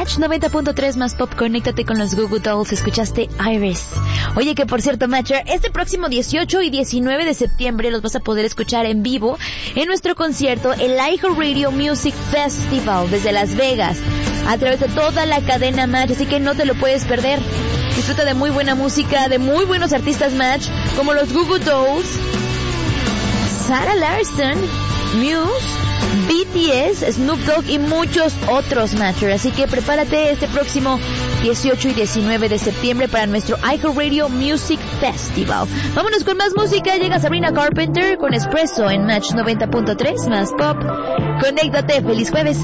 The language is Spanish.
Match 90.3 más pop, conéctate con los Goo Goo Dolls, escuchaste Iris. Oye, que por cierto, Matcher, este próximo 18 y 19 de septiembre los vas a poder escuchar en vivo en nuestro concierto, el iHeartRadio Music Festival, desde Las Vegas, a través de toda la cadena Match, así que no te lo puedes perder. Disfruta de muy buena música, de muy buenos artistas Match, como los Goo Goo Dolls, Sarah Larson, Muse, BTS, Snoop Dogg y muchos otros, Matcher. Así que prepárate este próximo 18 y 19 de septiembre para nuestro iHeartRadio Music Festival. Vámonos con más música. Llega Sabrina Carpenter con Espresso en Match 90.3 más pop. Conéctate. Feliz jueves.